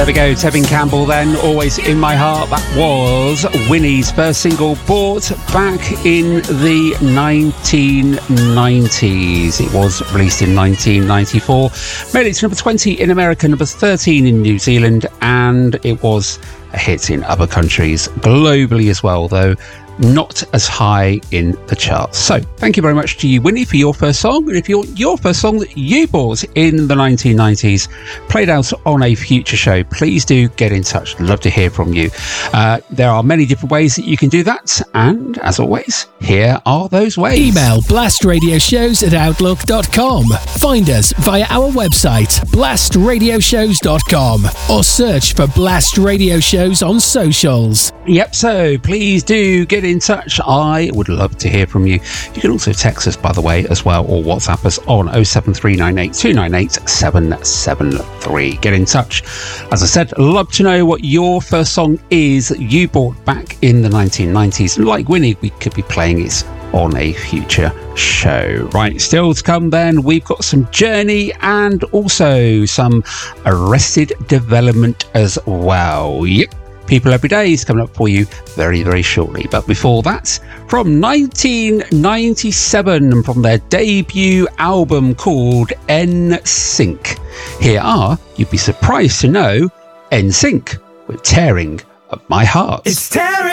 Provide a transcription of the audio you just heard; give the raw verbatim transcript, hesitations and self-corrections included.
There we go, Tevin Campbell then, Always in My Heart. That was Winnie's first single, bought back in the nineteen nineties. It was released in nineteen ninety-four, made it to number twenty in America, number thirteen in New Zealand, and it was a hit in other countries globally as well, though not as high in the charts. So thank you very much to you, Winnie, for your first song. And if you're your first song that you bought in the nineteen nineties played out on a future show, please do get in touch. Love to hear from you. Uh, there are many different ways that you can do that, and as always, here are those ways. Email blastradioshows at outlook dot com. Find us via our website blast radio shows dot com, or search for Blast Radio Shows on socials. Yep, so please do get in touch. I would love to hear from you. You can also text us, by the way, as well, or WhatsApp us on oh seven three nine eight two nine eight seven seven three. Get in touch. As I said, love to know what your first song is that you bought back in the nineteen nineties. Like Winnie, we could be playing it on a future show. Right, still to come then, we've got some Journey and also some Arrested Development as well. Yep. People Every Day is coming up for you very, very shortly. But before that, from nineteen ninety-seven, and from their debut album called N Sync, here are, you'd be surprised to know, N Sync with Tearing Up My Heart. It's tearing